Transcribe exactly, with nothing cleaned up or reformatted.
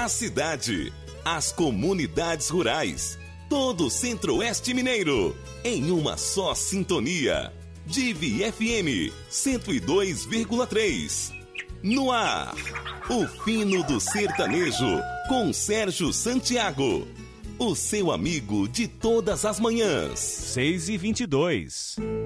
a cidade, as comunidades rurais, todo o Centro-Oeste Mineiro, em uma só sintonia. Divi F M cento e dois vírgula três. No ar, o fino do sertanejo, com Sérgio Santiago. O seu amigo de todas as manhãs. seis e vinte e dois.